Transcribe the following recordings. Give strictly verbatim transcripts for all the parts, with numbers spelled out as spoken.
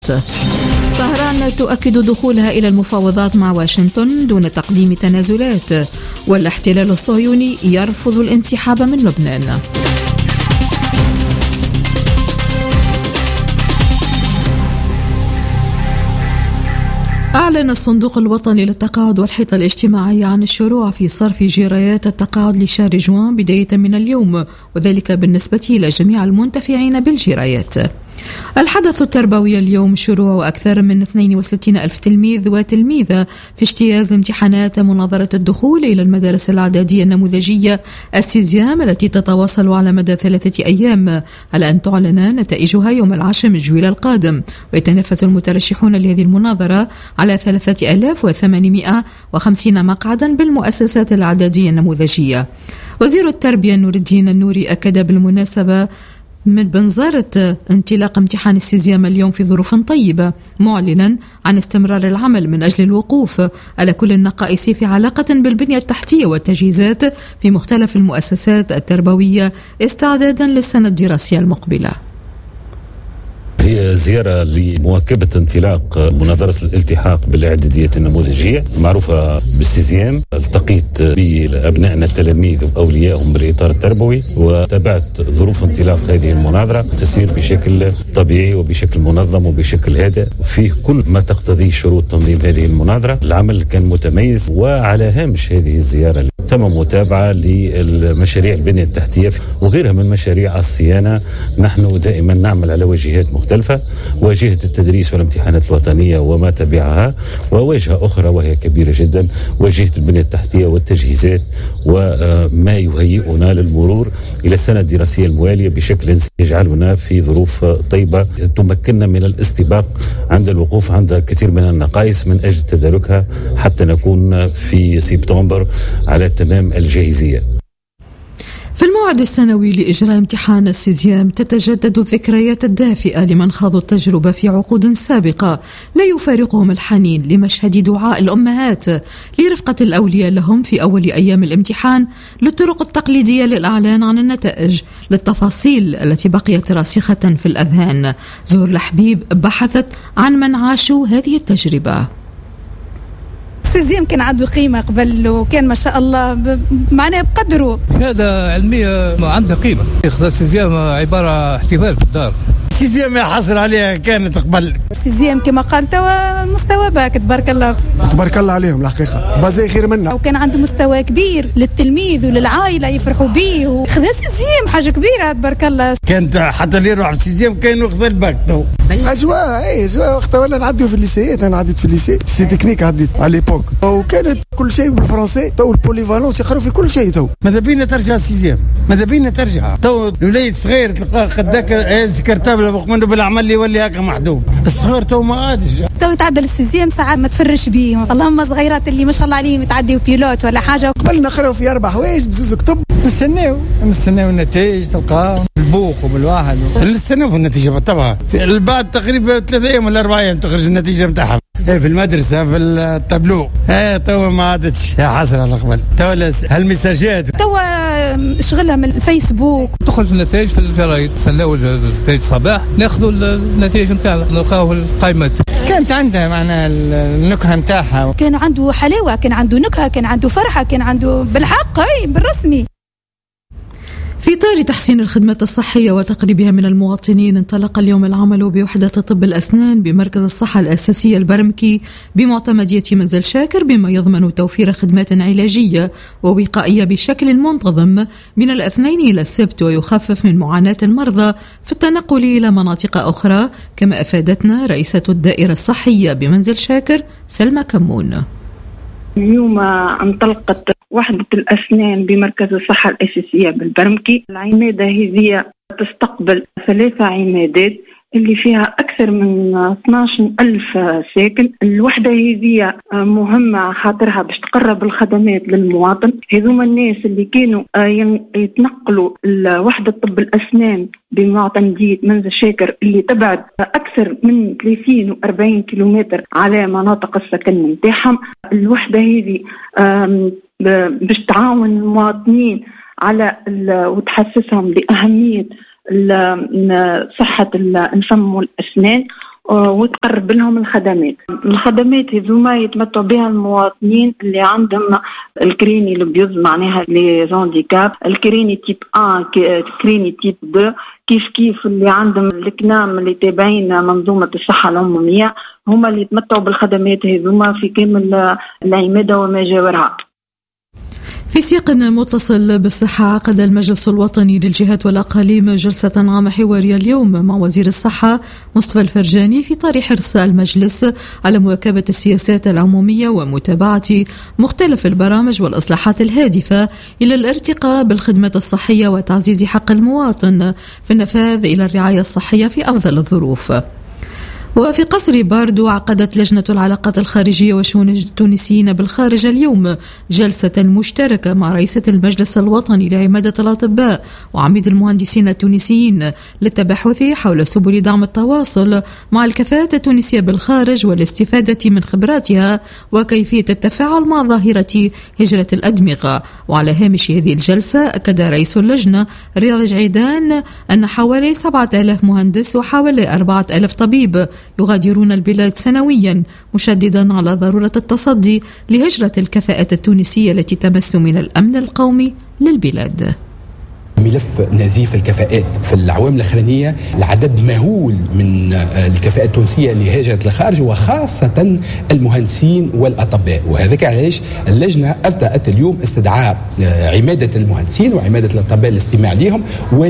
طهران تؤكد دخولها إلى المفاوضات مع واشنطن دون تقديم تنازلات، والاحتلال الصهيوني يرفض الانسحاب من لبنان. أعلن الصندوق الوطني للتقاعد والحيطة الاجتماعية عن الشروع في صرف جيريات التقاعد لشهر جوان بداية من اليوم، وذلك بالنسبة إلى جميع المنتفعين بالجيريات. الحدث التربوي اليوم شروع أكثر من اثنين وستين ألف تلميذ وتلميذة في اجتياز امتحانات مناظرة الدخول إلى المدارس الإعدادية النموذجية السيزيام التي تتواصل على مدى ثلاثة أيام، على أن تعلن نتائجها يوم العاشر من جويل القادم. ويتنافس المترشحون لهذه المناظرة على ثلاثة آلاف وثمانمائة وخمسين مقعدا بالمؤسسات الإعدادية النموذجية. وزير التربية نور الدين النوري أكد بالمناسبة من بنظارة انطلاق امتحان السيزيام اليوم في ظروف طيبة، معلنا عن استمرار العمل من أجل الوقوف على كل النقائص في علاقة بالبنية التحتية والتجهيزات في مختلف المؤسسات التربوية استعدادا للسنة الدراسية المقبلة. هي زيارة لمواكبة انطلاق مناظرة الالتحاق بالإعدادية النموذجية معروفة بالسيزيام. التقيت بأبنائنا التلاميذ وأوليائهم بالإطار التربوي، وتابعت ظروف انطلاق هذه المناظرة تسير بشكل طبيعي وبشكل منظم وبشكل هادئ فيه كل ما تقتضيه شروط تنظيم هذه المناظرة. العمل كان متميز، وعلى هامش هذه الزيارة تم متابعة للمشاريع البنية التحتية وغيرها من مشاريع الصيانة. نحن دائما نعمل على وجهات مختلفة، واجهة التدريس والامتحانات الوطنية وما تبعها، وواجهة أخرى وهي كبيرة جدا، واجهة البنية التحتية والتجهيزات وما يهيئنا للمرور إلى السنة الدراسية الموالية بشكل يجعلنا في ظروف طيبة تمكننا من الاستباق عند الوقوف عند كثير من النقائص من أجل تداركها حتى نكون في سبتمبر على تمام الجاهزية. في الموعد السنوي لإجراء امتحان السيزيام تتجدد الذكريات الدافئة لمن خاضوا التجربة في عقود سابقة، لا يفارقهم الحنين لمشهد دعاء الأمهات لرفقة الأولياء لهم في أول أيام الامتحان، للطرق التقليدية للإعلان عن النتائج، للتفاصيل التي بقيت راسخة في الأذهان. زهور الحبيب بحثت عن من عاشوا هذه التجربة. السيزيام كان عنده قيمة قبل، وكان ما شاء الله ب... معناه بقدره. هذا علمية عندها قيمة. السيزيام عبارة احتفال في الدار. السيزيام يحصل عليها كانت قبل. السيزيام كما قال توا مستوى باك تبارك الله. تبارك الله عليهم الحقيقة، بازي خير منا. وكان عنده مستوى كبير للتلميذ وللعائلة يفرحوا به، وخذ السيزيام حاجة كبيرة تبارك الله. كانت حتى اللي يروح في السيزيام كانوا ياخذ الباك تو. أجواء إيه أجواء وقتها ولا نعديو في الليسيات. أنا عديت في الليسي سي تكنيك عديت على ليبوك، وكانت كل شيء بالفرنسي. تو البوليفالونس يقرأوا في كل شيء. تو ماذا بينا ترجع السيزيام، ماذا بينا ترجع. تو الوليد صغير تلقاه قداك هاز كرتابله فوق منه بالعمل اللي يولي هكا محدود. الصغير تو ما عادش. تو يتعدل السيزيام ساعات ما تفرش بيه. اللهم صغيرات اللي ما شاء الله عليهم يتعديوا بيلوت ولا حاجة. قبل نقراو في أربع حوايج بزوز كتب. نستناو نستناو النتائج تلقاهم بالبوق وبالواحد. نستناو في النتيجة بالطبع. بعد تقريبا ثلاثة أيام ولا أربع أيام تخرج النتيجة متاعها. في المدرسة في التابلو. ها تو ما عادتش حاصل على قبل. تو هالمساجات. تو شغلها من الفيسبوك. تخرج النتائج في الجرايد، نستناو النتائج الصباح ناخذوا النتائج نتاعنا نلقاوه القائمات. كانت عندها معناها النكهة نتاعها. كان عنده حلاوة، كان عنده نكهة، كان عنده فرحة، كان عنده بالحق اي بالرسمي. في إطار تحسين الخدمات الصحية وتقريبها من المواطنين، انطلق اليوم العمل بوحدة طب الأسنان بمركز الصحة الأساسية البرمكي بمعتمدية منزل شاكر، بما يضمن توفير خدمات علاجية ووقائية بشكل منتظم من الاثنين إلى السبت، ويخفف من معاناة المرضى في التنقل إلى مناطق أخرى، كما أفادتنا رئيسة الدائرة الصحية بمنزل شاكر سلمى كمون. اليوم انطلقت وحدة الأسنان بمركز الصحة الأساسية بالبرمكي. العمادة هذه تستقبل ثلاثة عمادات اللي فيها أكثر من اثناش ألف ساكن. الوحدة هذه مهمة خاطرها باش تقرب الخدمات للمواطن. هذوما الناس اللي كانوا يتنقلوا لوحدة طب الأسنان بمعتمدية منزل شاكر اللي تبعد أكثر من ثلاثين وأربعين كيلومتر على مناطق السكن متاعهم. الوحدة هذه باش تعاون المواطنين على وتحسسهم بأهمية صحة الفم والأسنان، وتقرب لهم الخدمات. الخدمات هذوما يتمتعوا بها المواطنين اللي عندهم الكريني البيض معناها لي زانديكاب، الكريني تيب واحد، الكريني تيب اثنين، كيف كيف اللي عندهم الكنام اللي تابعين منظومة الصحة العمومية، هما اللي يتمتعوا بالخدمات هذوما في كامل العمادة وما جاورها. في سياق متصل بالصحة، عقد المجلس الوطني للجهات والأقاليم جلسة عامة حوارية اليوم مع وزير الصحة مصطفى الفرجاني في إطار حرص المجلس على مواكبة السياسات العمومية ومتابعة مختلف البرامج والإصلاحات الهادفة إلى الارتقاء بالخدمات الصحية وتعزيز حق المواطن في النفاذ إلى الرعاية الصحية في أفضل الظروف. وفي قصر باردو عقدت لجنة العلاقات الخارجية وشؤون التونسيين بالخارج اليوم جلسة مشتركة مع رئيسة المجلس الوطني لعمادة الأطباء وعميد المهندسين التونسيين للتباحث حول سبل دعم التواصل مع الكفاءات التونسية بالخارج والاستفادة من خبراتها وكيفية التفاعل مع ظاهرة هجرة الأدمغة. وعلى هامش هذه الجلسة أكد رئيس اللجنة رياض جعيدان أن حوالي سبعة آلاف مهندس وحوالي أربعة آلاف طبيب يغادرون البلاد سنويا، مشددا على ضرورة التصدي لهجرة الكفاءات التونسية التي تمس من الأمن القومي للبلاد. ملف نزيف الكفاءات في العوام الأخرانية، العدد مهول من الكفاءات التونسية اللي هاجرت للخارج وخاصة المهندسين والأطباء. وهذاك علاش اللجنة أبدأت اليوم استدعاء عمادة المهندسين وعمادة الأطباء الاستماع لهم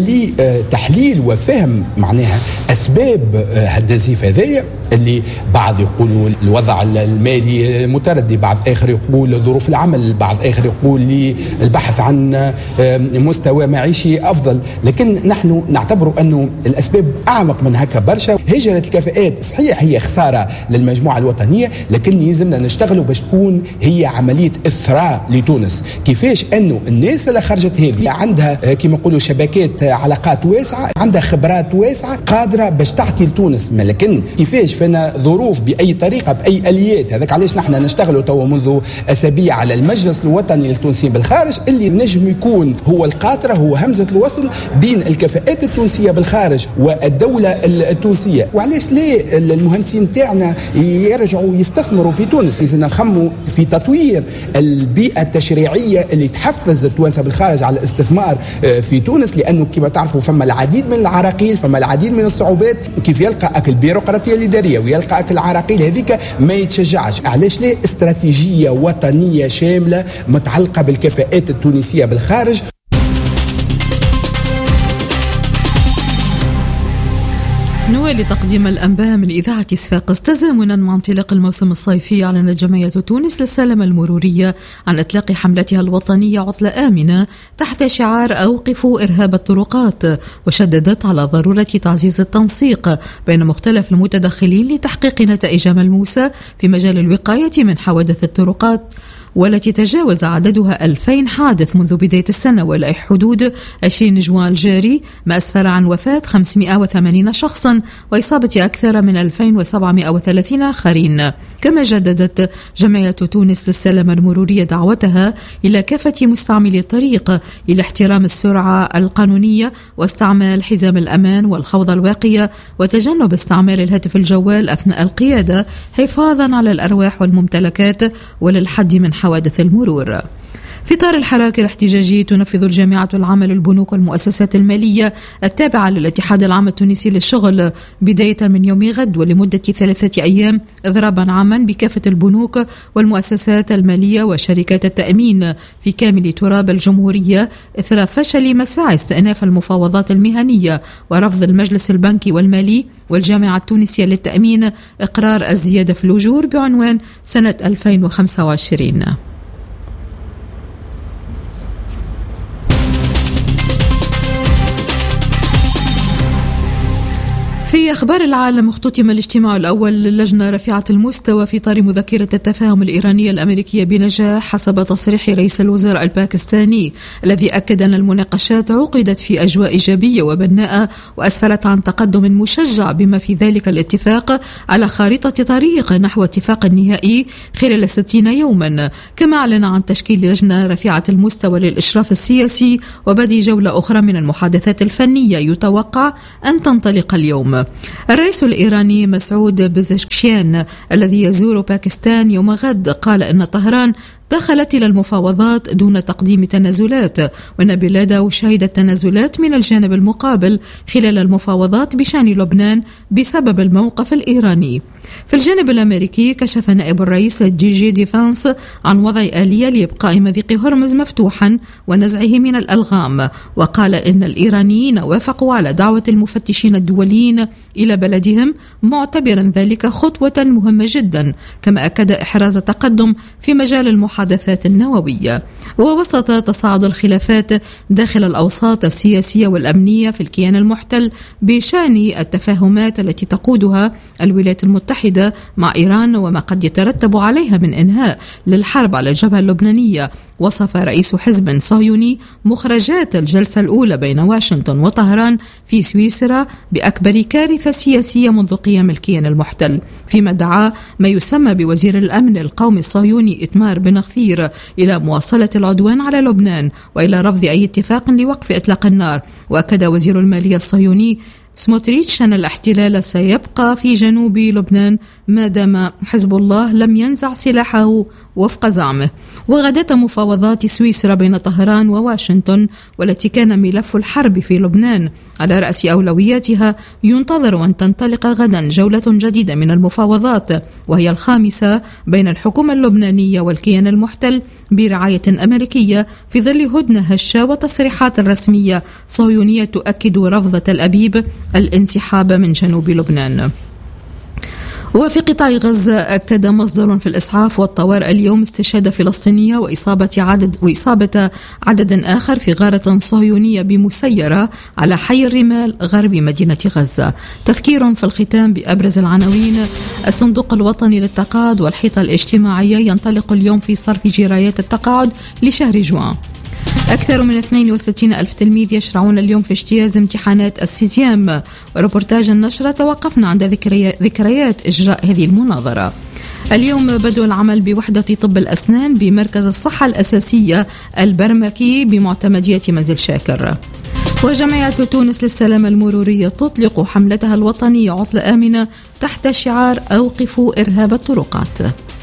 ولتحليل وفهم معناها أسباب النزيف هذايا، اللي بعض يقولوا الوضع المالي متردي، بعض آخر يقول ظروف العمل، بعض آخر يقول للبحث عن مستوى معيشي أفضل. لكن نحن نعتبر أنه الأسباب أعمق من هكا برشا. هجرة الكفاءات صحيح هي خسارة للمجموعة الوطنية، لكن يلزمنا نشتغلوا باش تكون هي عملية إثراء لتونس. كيفاش أنه الناس اللي خرجت هذه عندها كما يقولوا شبكات علاقات واسعة، عندها خبرات واسعة قادرة باش تعطي لتونس، لكن كيفاش فينا ظروف بأي طريقة بأي آليات. هذاك علاش نحن نشتغلوا تو منذ أسابيع على المجلس الوطني للتونسيين بالخارج اللي نجم يكون هو القاطرة، هو همزة الوصل بين الكفاءات التونسية بالخارج والدولة التونسية. وعلاش ليه المهندسين تاعنا يرجعوا يستثمروا في تونس؟ إذا نخموا في تطوير البيئة التشريعية اللي تحفز التوانسة بالخارج على الاستثمار في تونس، لأنه كما تعرفوا فما العديد من العراقيل، فما العديد من الصعوبات كيف يلقى أكل البيروقراطية الإدارية ويلقى أكل العراقيل هذيك ما يتشجعش. علاش ليه استراتيجية وطنية شاملة متعلقة بالكفاءات التونسية بالخارج. نوالي تقديم الأنباء من إذاعة صفاقس. تزامنا مع انطلاق الموسم الصيفي أعلنت جمعية تونس للسلامة المرورية عن إطلاق حملتها الوطنية عطلة آمنة تحت شعار أوقفوا إرهاب الطرقات، وشددت على ضرورة تعزيز التنسيق بين مختلف المتدخلين لتحقيق نتائج ملموسة في مجال الوقاية من حوادث الطرقات، والتي تجاوز عددها ألفين حادث منذ بداية السنة وإلى حدود عشرين جوان الجاري، ما أسفر عن وفاة خمسمائة وثمانين شخصا وإصابة أكثر من ألفين وسبعمائة وثلاثين آخرين. كما جددت جمعية تونس للسلامة المرورية دعوتها إلى كافة مستعملي الطريق إلى احترام السرعة القانونية واستعمال حزام الأمان والخوضة الواقية وتجنب استعمال الهاتف الجوال أثناء القيادة حفاظا على الأرواح والممتلكات وللحد من حوادث المرور. في إطار الحراك الاحتجاجي تنفذ الجامعة العمل البنوك والمؤسسات المالية التابعة للاتحاد العام التونسي للشغل بداية من يوم غد ولمدة ثلاثة أيام إضرابا عاما بكافة البنوك والمؤسسات المالية وشركات التأمين في كامل تراب الجمهورية إثر فشل مساعي استئناف المفاوضات المهنية ورفض المجلس البنكي والمالي والجامعة التونسية للتأمين إقرار الزيادة في الأجور بعنوان سنة ألفين وخمسة وعشرين. في أخبار العالم، اختتم الاجتماع الأول للجنة رفيعة المستوى في إطار مذكرة التفاهم الإيرانية الأمريكية بنجاح حسب تصريح رئيس الوزراء الباكستاني، الذي أكد أن المناقشات عقدت في أجواء إيجابية وبناءة وأسفرت عن تقدم مشجع بما في ذلك الاتفاق على خارطة طريق نحو اتفاق نهائي خلال ستين يوما. كما أعلن عن تشكيل لجنة رفيعة المستوى للإشراف السياسي وبدء جولة أخرى من المحادثات الفنية يتوقع أن تنطلق اليوم. الرئيس الإيراني مسعود بزشكيان الذي يزور باكستان يوم غد قال إن طهران دخلت إلى المفاوضات دون تقديم تنازلات، وأن بلاده شهدت تنازلات من الجانب المقابل خلال المفاوضات بشأن لبنان بسبب الموقف الإيراني. في الجانب الأمريكي كشف نائب الرئيس جي جي ديفانس عن وضع آلية لإبقاء مضيق هرمز مفتوحا ونزعه من الألغام، وقال إن الإيرانيين وافقوا على دعوة المفتشين الدوليين إلى بلدهم معتبرا ذلك خطوة مهمة جدا، كما أكد إحراز تقدم في مجال المحادثات النووية. ووسط تصاعد الخلافات داخل الأوساط السياسية والأمنية في الكيان المحتل بشأن التفاهمات التي تقودها الولايات المتحدة مع إيران وما قد يترتب عليها من إنهاء للحرب على الجبهة اللبنانية، وصف رئيس حزب صهيوني مخرجات الجلسة الأولى بين واشنطن وطهران في سويسرا بأكبر كارثة سياسية منذ قيام الكيان المحتل، فيما دعا ما يسمى بوزير الأمن القومي الصهيوني إتمار بن غفير إلى مواصلة العدوان على لبنان وإلى رفض أي اتفاق لوقف إطلاق النار. وأكد وزير المالية الصهيوني سموتريتش أن الاحتلال سيبقى في جنوب لبنان ما دام حزب الله لم ينزع سلاحه وفق زعمه. وغدت مفاوضات سويسرا بين طهران وواشنطن والتي كان ملف الحرب في لبنان على رأس أولوياتها، ينتظر أن تنطلق غدا جولة جديدة من المفاوضات وهي الخامسة بين الحكومة اللبنانية والكيان المحتل برعاية أمريكية في ظل هدنة هشة وتصريحات رسمية صهيونية تؤكد رفض تل أبيب الانسحاب من جنوب لبنان. وفي قطاع غزة أكد مصدر في الإسعاف والطوارئ اليوم استشهاد فلسطينية وإصابة عدد وإصابة عدد آخر في غارة صهيونية بمسيرة على حي الرمال غرب مدينة غزة. تذكير في الختام بأبرز العناوين: الصندوق الوطني للتقاعد والحيطة الاجتماعية ينطلق اليوم في صرف جرايات التقاعد لشهر جوان. أكثر من اثنين وستين ألف تلميذ يشرعون اليوم في اجتياز امتحانات السيزيام. وريبورتاج النشرة توقفنا عند ذكريات إجراء هذه المناظرة. اليوم بدء العمل بوحدة طب الأسنان بمركز الصحة الأساسية البرمكي بمعتمدية منزل شاكر. وجمعية تونس للسلامة المرورية تطلق حملتها الوطنية عطلة آمنة تحت شعار أوقفوا إرهاب الطرقات.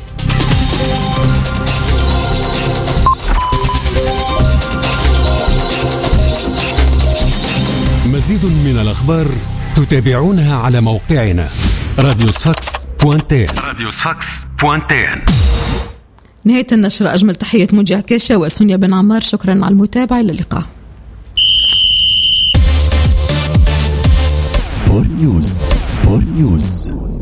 مزيد من الأخبار تتابعونها على موقعنا راديو صفاقس بوانتين. راديو صفاقس بوانتين. نهاية النشرة. أجمل تحية مجيع كاشا وسونيا بن عمار، شكرا على المتابعة، إلى اللقاء. سبور نيوز. سبور نيوز.